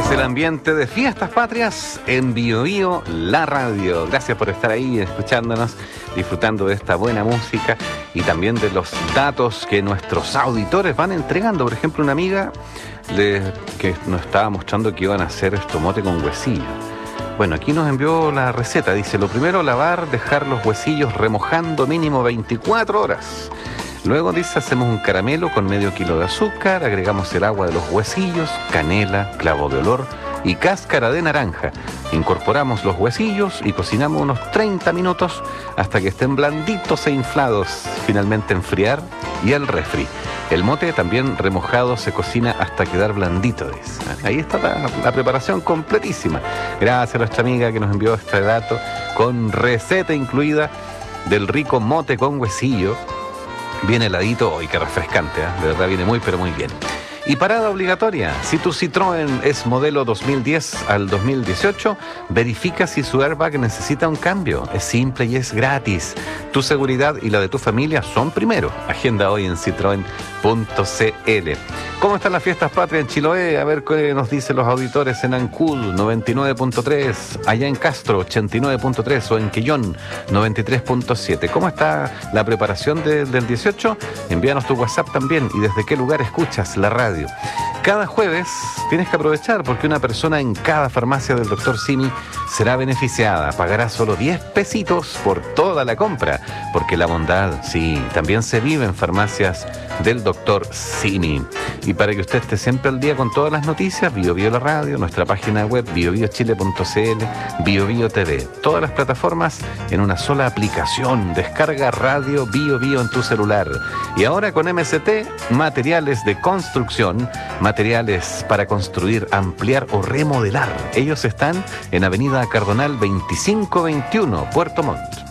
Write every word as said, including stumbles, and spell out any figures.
Es el ambiente de Fiestas Patrias en Bio Bio, la radio. Gracias por estar ahí escuchándonos, disfrutando de esta buena música y también de los datos que nuestros auditores van entregando. Por ejemplo, una amiga le, que nos estaba mostrando que iban a hacer estomote con huesillos. Bueno, aquí nos envió la receta. Dice, lo primero, lavar, dejar los huesillos remojando mínimo veinticuatro horas. Luego, dice, hacemos un caramelo con medio kilo de azúcar, agregamos el agua de los huesillos, canela, clavo de olor y cáscara de naranja. Incorporamos los huesillos y cocinamos unos treinta minutos hasta que estén blanditos e inflados. Finalmente enfriar y al refri. El mote también remojado se cocina hasta quedar blandito, dice. Ahí está la, la preparación completísima. Gracias a nuestra amiga que nos envió este dato con receta incluida del rico mote con huesillo. Bien heladito, hoy qué refrescante, ¿eh? De verdad viene muy pero muy bien. Y parada obligatoria, si tu Citroën es modelo dos mil diez al dos mil dieciocho, verifica si su airbag necesita un cambio. Es simple y es gratis. Tu seguridad y la de tu familia son primero. Agenda hoy en citroen punto c l. ¿Cómo están las fiestas patrias en Chiloé? A ver qué nos dicen los auditores en Ancud, noventa y nueve punto tres, allá en Castro, ochenta y nueve punto tres, o en Quillón, noventa y tres punto siete. ¿Cómo está la preparación de, del dieciocho? Envíanos tu WhatsApp también y desde qué lugar escuchas la radio. Cada jueves tienes que aprovechar porque una persona en cada farmacia del doctor Simi será beneficiada. Pagará solo diez pesitos por toda la compra, porque la bondad, sí, también se vive en farmacias del doctor Simi. Y para que usted esté siempre al día con todas las noticias, Bio Bio la radio, nuestra página web bio bio chile punto c l, Bio Bio T V, todas las plataformas en una sola aplicación. Descarga Radio Bio Bio en tu celular. Y ahora con M S T, materiales de construcción, materiales para construir, ampliar o remodelar. Ellos están en Avenida Cardonal veinticinco veintiuno, Puerto Montt.